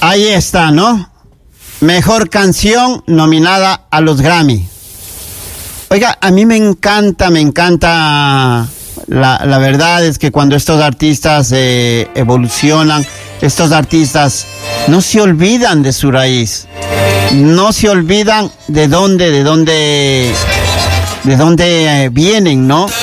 Ahí está, ¿no? Mejor canción nominada a los Grammy. Oiga, a mí me encanta. La verdad es que cuando estos artistas evolucionan, estos artistas no se olvidan de su raíz, no se olvidan de dónde vienen, ¿no?